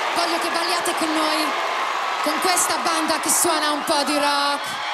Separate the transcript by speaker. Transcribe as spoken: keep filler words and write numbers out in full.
Speaker 1: Voglio che balliate con noi, con questa banda che suona un po' di rock.